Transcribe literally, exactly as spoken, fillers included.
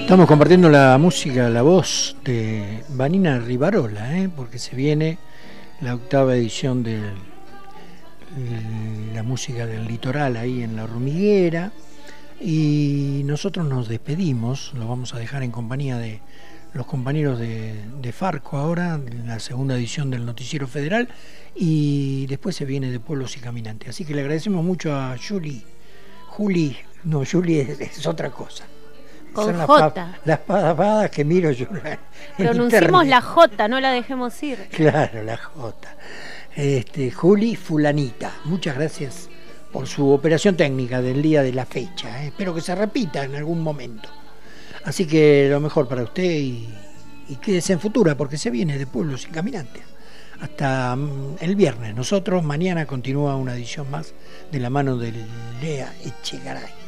Estamos compartiendo la música, la voz de Vanina Rivarola, ¿eh? Porque se viene la octava edición de la música del litoral ahí en La Hormiguera, y nosotros nos despedimos, lo vamos a dejar en compañía de los compañeros de, de Farco ahora, en la segunda edición del Noticiero Federal, y después se viene de Pueblos y Caminantes. Así que le agradecemos mucho a Juli, Juli, no, Juli es, es otra cosa. Con Son las J. pa- las pavadas que miro yo. Pronunciemos la J, no la dejemos ir. Claro, la J. Este, Juli Fulanita, muchas gracias por su operación técnica del día de la fecha. ¿eh? Espero que se repita en algún momento. Así que lo mejor para usted y, y quédese en Futura, porque se viene de Pueblos y Caminantes. Hasta mm, el viernes. Nosotros mañana continúa una edición más de la mano de Lea Echegaray.